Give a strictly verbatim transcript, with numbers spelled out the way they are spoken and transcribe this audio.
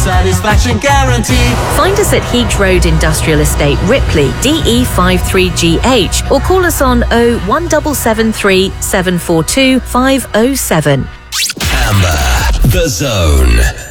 satisfaction guarantee. Find us at Heath Road Industrial Estate, Ripley, D E five three G H, or call us on oh one seven seven three seven four two five oh seven. Amber, The Zone.